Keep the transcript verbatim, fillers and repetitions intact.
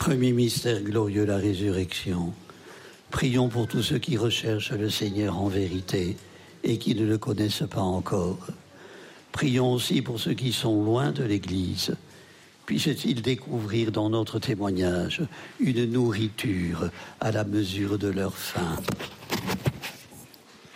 Premier mystère glorieux, la résurrection. Prions pour tous ceux qui recherchent le Seigneur en vérité et qui ne le connaissent pas encore. Prions aussi pour ceux qui sont loin de l'Église. Puissent-ils découvrir dans notre témoignage une nourriture à la mesure de leur faim.